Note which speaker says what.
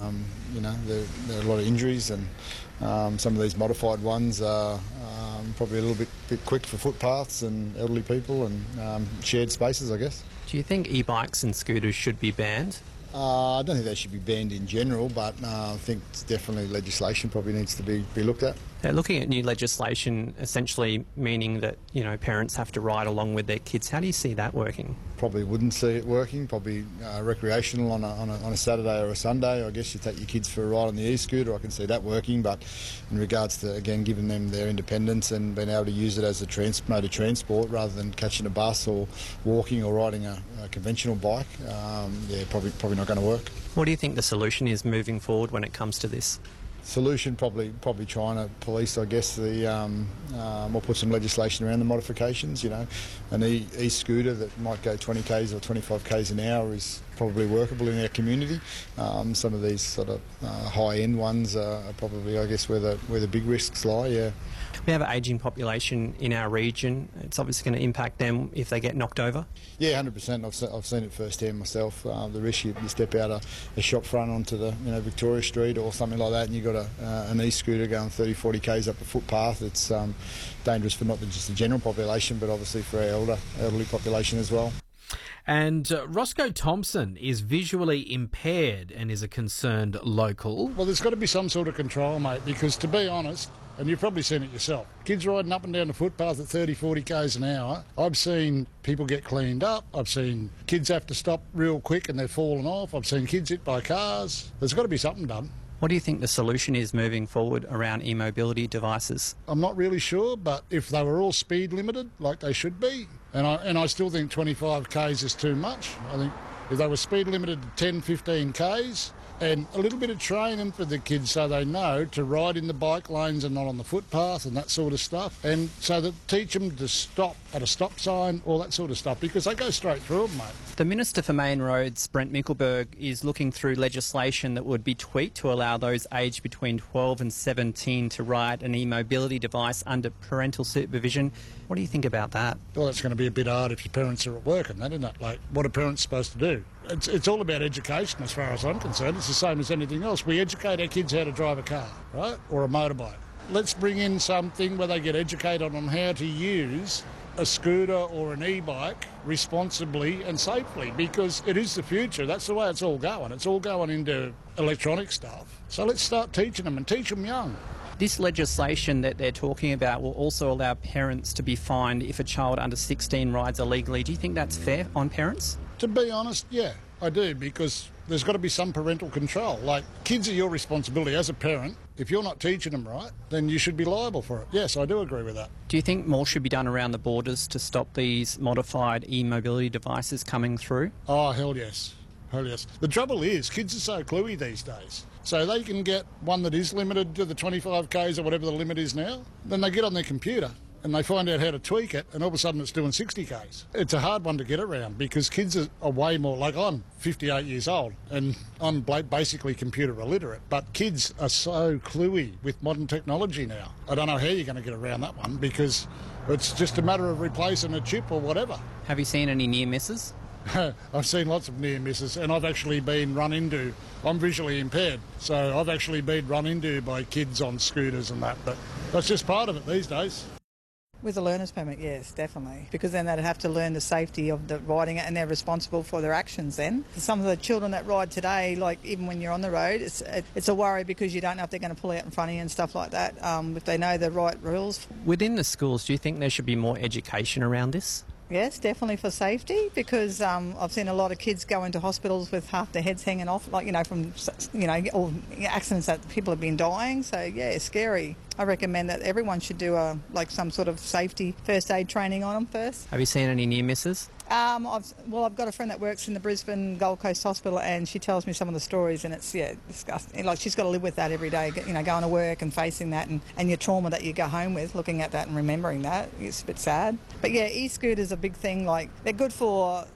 Speaker 1: There are a lot of injuries, and some of these modified ones are probably a little bit quick for footpaths and elderly people and shared spaces, I guess.
Speaker 2: Do you think e-bikes and scooters should be banned?
Speaker 1: I don't think they should be banned in general, but I think definitely legislation probably needs to be looked at.
Speaker 2: They're looking at new legislation essentially meaning that, parents have to ride along with their kids. How do you see that working?
Speaker 1: Probably wouldn't see it working. Probably recreational on a Saturday or a Sunday. I guess you take your kids for a ride on the e-scooter. I can see that working. But in regards to, again, giving them their independence and being able to use it as a mode of transport rather than catching a bus or walking or riding a conventional bike, probably not going to work.
Speaker 2: What do you think the solution is moving forward when it comes to this?
Speaker 1: Solution probably trying to police, I guess, or put some legislation around the modifications. An e-scooter that might go 20 k's or 25 k's an hour is probably workable in our community. Some of these sort of high-end ones are probably, I guess, where the big risks lie. Yeah.
Speaker 2: We have an ageing population in our region. It's obviously going to impact them if they get knocked over.
Speaker 1: Yeah, 100%. I've seen it firsthand myself. The risk you step out a shop front onto the Victoria Street or something like that, and you've got an e-scooter going 30, 40 k's up a footpath. It's dangerous for not just the general population, but obviously for our elderly population as well.
Speaker 3: And Roscoe Thompson is visually impaired and is a concerned local.
Speaker 4: Well, there's got to be some sort of control, mate, because to be honest, and you've probably seen it yourself, kids riding up and down the footpath at 30, 40 k's an hour. I've seen people get cleaned up. I've seen kids have to stop real quick and they're falling off. I've seen kids hit by cars. There's got to be something done.
Speaker 2: What do you think the solution is moving forward around e-mobility devices?
Speaker 4: I'm not really sure, but if they were all speed limited like they should be, and I still think 25 k's is too much. I think if they were speed limited to 10, 15 k's, and a little bit of training for the kids so they know to ride in the bike lanes and not on the footpath and that sort of stuff, and so that teach them to stop at a stop sign, all that sort of stuff, because they go straight through them, mate.
Speaker 2: The Minister for Main Roads, Brent Mickelberg, is looking through legislation that would be tweaked to allow those aged between 12 and 17 to ride an e-mobility device under parental supervision. What do you think about that?
Speaker 4: Well, that's going to be a bit hard if your parents are at work and that, isn't it? Like, what are parents supposed to do? It's all about education as far as I'm concerned. It's the same as anything else. We educate our kids how to drive a car, right, or a motorbike. Let's bring in something where they get educated on how to use a scooter or an e-bike responsibly and safely, because it is the future. That's the way it's all going. It's all going into electronic stuff. So let's start teaching them and teach them young.
Speaker 2: This legislation that they're talking about will also allow parents to be fined if a child under 16 rides illegally. Do you think that's fair on parents?
Speaker 4: To be honest, yeah, I do, because there's got to be some parental control. Like, kids are your responsibility as a parent. If you're not teaching them right, then you should be liable for it. Yes, I do agree with that.
Speaker 2: Do you think more should be done around the borders to stop these modified e-mobility devices coming through?
Speaker 4: Oh, hell yes. Hell yes. The trouble is, kids are so cluey these days. So they can get one that is limited to the 25 k's or whatever the limit is now. Then they get on their computer and they find out how to tweak it, and all of a sudden it's doing 60 k's. It's a hard one to get around because kids are way more, like I'm 58 years old and I'm basically computer illiterate, but kids are so cluey with modern technology now. I don't know how you're going to get around that one because it's just a matter of replacing a chip or whatever.
Speaker 2: Have you seen any near misses?
Speaker 4: I've seen lots of near misses, and I've actually been run into. I'm visually impaired, so I've actually been run into by kids on scooters and that, but that's just part of it these days.
Speaker 5: With a learner's permit, yes, definitely. Because then they'd have to learn the safety of the riding it, and they're responsible for their actions then. Some of the children that ride today, like even when you're on the road, it's a worry because you don't know if they're going to pull out in front of you and stuff like that, if they know the right rules.
Speaker 2: Within the schools, do you think there should be more education around this?
Speaker 5: Yes, definitely for safety, because I've seen a lot of kids go into hospitals with half their heads hanging off, like, from, or accidents that people have been dying. So, yeah, it's scary. I recommend that everyone should do some sort of safety first aid training on them first.
Speaker 2: Have you seen any near misses?
Speaker 5: I've got a friend that works in the Brisbane Gold Coast Hospital, and she tells me some of the stories, and it's, disgusting. Like, she's got to live with that every day, going to work and facing that, and your trauma that you go home with, looking at that and remembering that. It's a bit sad. But, yeah, e-scooters are a big thing. Like, they're good for